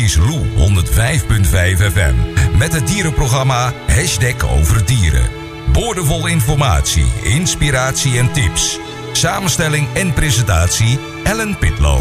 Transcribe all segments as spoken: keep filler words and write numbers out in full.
is Lou honderd vijf punt vijf F M. Met het dierenprogramma Hashtag over dieren. Boordevol informatie, inspiratie en tips. Samenstelling en presentatie Ellen Pitlow.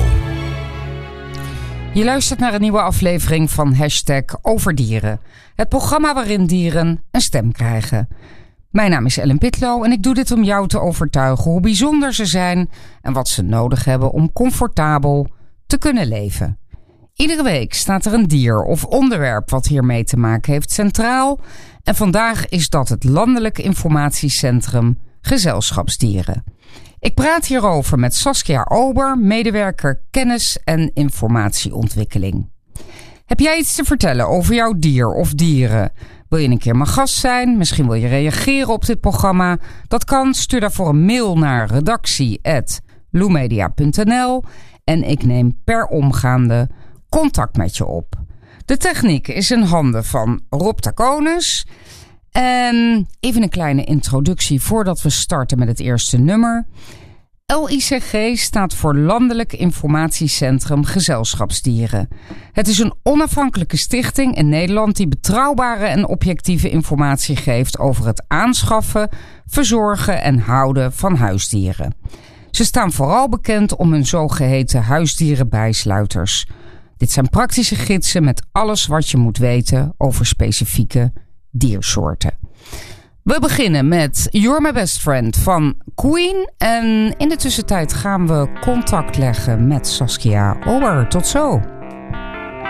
Je luistert naar een nieuwe aflevering van Hashtag over dieren. Het programma waarin dieren een stem krijgen. Mijn naam is Ellen Pitlow en ik doe dit om jou te overtuigen hoe bijzonder ze zijn en wat ze nodig hebben om comfortabel te kunnen leven. Iedere week staat er een dier of onderwerp wat hiermee te maken heeft centraal. En vandaag is dat het Landelijk Informatiecentrum Gezelschapsdieren. Ik praat hierover met Saskia Ober, medewerker kennis- en informatieontwikkeling. Heb jij iets te vertellen over jouw dier of dieren? Wil je een keer mijn gast zijn? Misschien wil je reageren op dit programma? Dat kan. Stuur daarvoor een mail naar redactie at loemedia punt n l en ik neem per omgaande contact met je op. De techniek is in handen van Rob Taconis. En even een kleine introductie voordat we starten met het eerste nummer. L I C G staat voor Landelijk Informatiecentrum Gezelschapsdieren. Het is een onafhankelijke stichting in Nederland die betrouwbare en objectieve informatie geeft over het aanschaffen, verzorgen en houden van huisdieren. Ze staan vooral bekend om hun zogeheten huisdierenbijsluiters. Dit zijn praktische gidsen met alles wat je moet weten over specifieke diersoorten. We beginnen met You're My Best Friend van Queen. En in de tussentijd gaan we contact leggen met Saskia Ober. Tot zo.